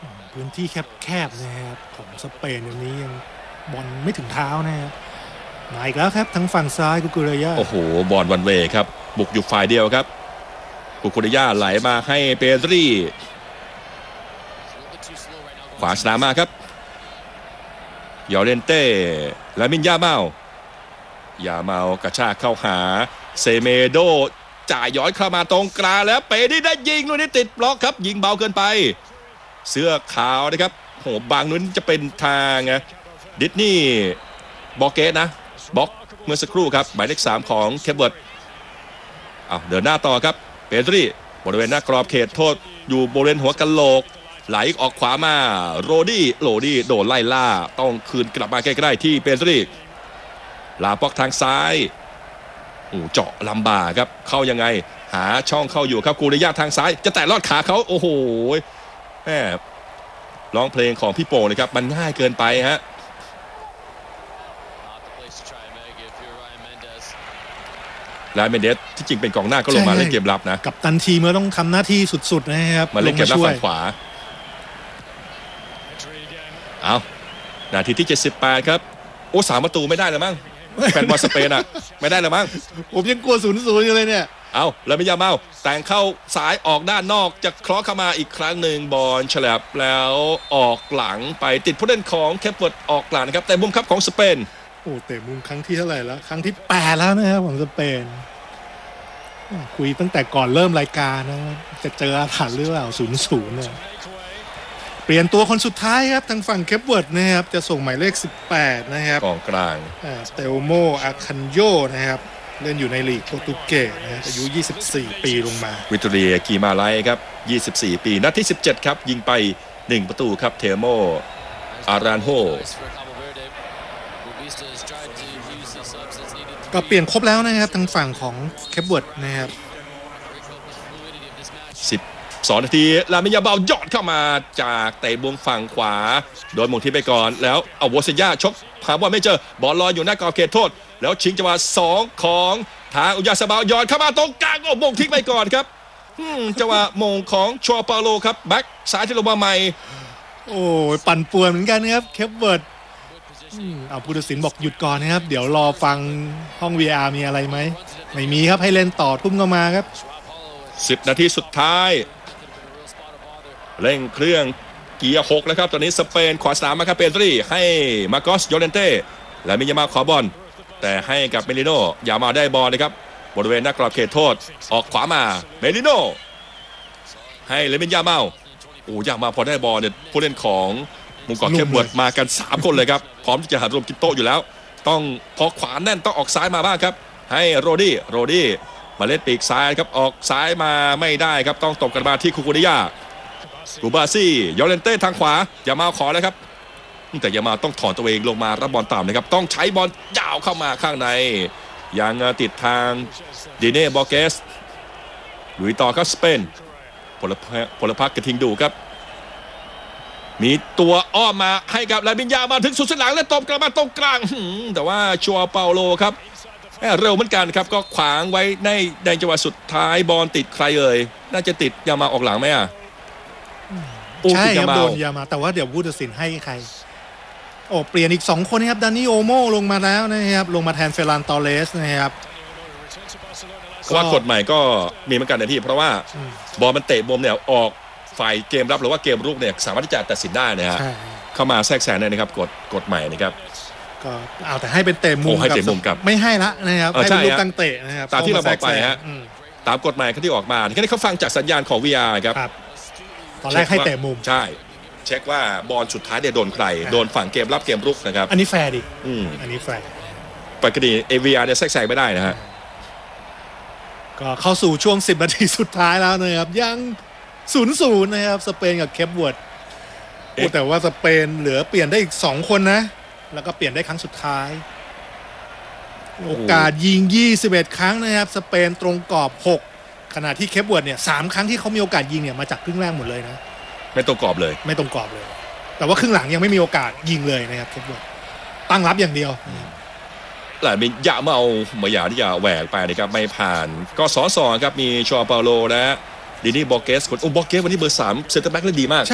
พื้นที่แคบๆนะครับของสเปนอย่างนี้ยังบอลไม่ถึงเท้านะครับมาอีกแล้วครับทั้งฝั่งซ้ายกุกุเรย่าโอ้โหบอลวันเวย์ครับบุกอยู่ฝ่ายเดียวครับกุกุเรย่าไหลมาให้เปดรีขวาสนามมาครับยอเรนเต้และมินยาเมากระชากเข้าหาเซเมโดจ่ายย้อนเข้ามาตรงกลางแล้วเปดี้ได้ยิงลูกนี้ติดบล็อกครับยิงเบาเกินไปเสื้อขาวนะครับโหบางนู้นจะเป็นทางดิสนีย์บอกเกตนะบล็อกเมื่อสักครู่ครับหมายเลข3ของเคปเวิร์ดเดินหน้าต่อครับเปดรีบริเวณหน้ากรอบเขตโทษอยู่บริเวณหัวกะโหลกไหลออกขวามาโรดี้โดนไล่ล่าต้องคืนกลับมาใกล้ๆที่เปดรีลาปอกทางซ้ายเจาะลำบากครับเข้ายังไงหาช่องเข้าอยู่ครับกูริยาทางซ้ายจะแตะลอดขาเขาโอ้โหแหมร้องเพลงของพี่โป่งเลยครับมันง่ายเกินไปฮะไลเมนเดสที่จริงเป็นกองหน้าก็ลงมาเล่นเกมรับนะกับตันทีมต้องทำหน้าที่สุดๆนะครับมาเล่นเกมรับฝั่งขวาเอานาทีที่78ครับโอ้3 ประตูไม่ได้เลยมั้งแฟนบอลสเปนไม่ได้เลยมั้งผมยังกลัว0-0อยู่เลยเนี่ยแล้วมิยาเมาแต่งเข้าสายออกด้านนอกจะเคราะห์เข้ามาอีกครั้งหนึ่งบอลฉลับแล้วออกหลังไปติดผู้เล่นของเคปเวิร์ดออกหลังนะครับแต่มุมครับของสเปนเตะมุมครั้งที่เท่าไหร่แล้วครั้งที่8แล้วนะครับของสเปนคุยตั้งแต่ก่อนเริ่มรายการนะจะเจออาถรรพ์หรือเปล่า0-0เนี่ยเปลี่ยนตัวคนสุดท้ายครับทางฝั่งเคปเวิร์ดนะครับจะส่งหมายเลข18นะครับกองกลางสเตลโมอาคันโยนะครับเล่นอยู่ในลีกโปรตุเกสนะอายุ24ปีลงมาวิตเรียกีมาไลครับ24ปีนัดที่17ครับยิงไป1 ประตูครับเทโมอารานโฮก็เปลี่ยนครบแล้วนะครับทางฝั่งของเคปเวิร์ดนะครับ 12 นาทีลามิยาเบาหยอดเข้ามาจากเตะบวงฝั่งขวาโดนมงทิไปก่อนแล้วเอาโวเซียชกหาบอลไม่เจอบอลลอยอยู่หน้ากรอบเขตโทษแล้วชิงจังหวะ2ของทางอุยาซาบาหยอดเข้ามาตรงกลางโอ้มงทิ้งไปก่อนครับจังหวะมงของชัวเปาโลครับแบ็คซ้ายที่ลงมาใหม่ปั่นป่วนเหมือนกันนะครับเคปเวิร์ดผู้ตัดสินบอกหยุดก่อนนะครับเดี๋ยวรอฟังห้อง VR มีอะไรไหมไม่มีครับให้เล่นต่อทุ่มเข้ามาครับ 10 นาทีสุดท้ายเร่งเครื่องเกียร์6แล้วครับตอนนี้สเปนขวาสนามมาครับเปดรีให้มาโกสโยเลนเต้และมิยามาขอบอลแต่ให้กับเมลิโนอย่ามาได้บอลนะครับบริเวณหน้ากรอบเขตโทษออกขวามาเมลิโนให้เลมินยาเมายามาพอได้บอลเนี่ยผู้เล่นของมุงกอเคปเวิร์ดมากัน3 คนเลยครับพร้อมที่จะหารวมกินโต๊ะอยู่แล้วต้องพอขวาแน่นต้องออกซ้ายมาบ้างครับให้โรดี้มาเล่นปีกซ้ายครับออกซ้ายมาไม่ได้ครับต้องตบกันมาที่คูคูดิยากูบาซี่ยอเลนเต้ทางขวายามาขอแล้วครับแต่ยามาต้องถอนตัวเองลงมารับบอลต่ำนะครับต้องใช้บอลยาวเข้ามาข้างในยังติดทางดิเน่บอเกสลุยต่อครับสเปนพลพักกระทิงดูครับมีตัวอ้อมมาให้กับลามินยามาถึงสุดเส้นหลังและตบกลับมาตรงกลางแต่ว่าชัวเปาโลครับเร็วเหมือนกันครับก็ขวางไว้ในจังหวะสุดท้ายบอลติดใครน่าจะติดยามาออกหลังไหมใช่ครับโดนยามาแต่ว่าเดี๋ยวผู้ตัดสินให้ใครเปลี่ยนอีก2 คนครับดานิโอโมลงมาแล้วนะครับลงมาแทนเฟรานตอเรสนะครับว่ากฎใหม่ก็มีเหมือนกันนะพี่เพราะว่าบอลมันเตะมุมเนี่ยออกฝ่ายเกมรับหรือว่าเกมรุกเนี่ยสามารถที่จะตัดสินได้นะฮะเข้ามาแทรกแซงได้นะครับกฎใหม่นะครับก็เอาแต่ให้เป็นเตะมุมกับไม่ให้ละนะครับให้เป็นลูกตั้งเตะนะครับตามที่เราบอกไปฮะตามกฎหมายที่ออกมาที่เขาฟังจากสัญญาณของ VR ครับตอนแรกให้เตะมุมใช่เช็คว่าบอลสุดท้ายเนี่ยโดนใครโดนฝั่งเกมรับเกมรุกนะครับอันนี้แฟร์ดิอันนี้แฟร์ปกติ VR เนี่ยแทรกแซงไม่ได้นะฮะก็เข้าสู่ช่วง10 นาทีสุดท้ายแล้วนะครับยัง0-0นะครับสเปนกับเคปเวิร์ดแต่ว่าสเปนเหลือเปลี่ยนได้อีก2 คนนะแล้วก็เปลี่ยนได้ครั้งสุดท้ายโอกาสยิง21 ครั้งนะครับสเปนตรงกรอบ6ขณะที่เคปเวิร์ดเนี่ย3 ครั้งที่เขามีโอกาสยิงเนี่ยมาจากครึ่งแรกหมดเลยนะไม่ตรงกรอบเลยแต่ว่าครึ่งหลังยังไม่มีโอกาสยิงเลยนะครับเคปเวิร์ดตั้งรับอย่างเดียวแต่มียาเมาไม่อยากที่จะแหวกไปนะครับไม่ผ่านก็2-2ครับมีชัวเปาโลและดินี่บอเกสบอเกสวันนี้เบอร์3เซนเตอร์แบ็คเล่นดีมาก